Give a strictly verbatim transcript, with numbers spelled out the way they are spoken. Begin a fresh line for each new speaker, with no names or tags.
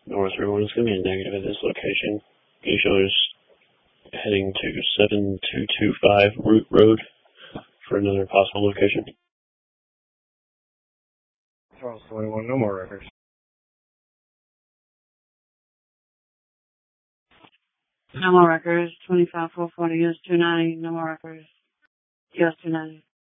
North everyone is going to be a negative at this location. Geisha's heading to seven two two five Root Road for another possible location.
Charles twenty-one, no more records.
No more records. twenty-five four forty U S two ninety, no more records. U S two ninety.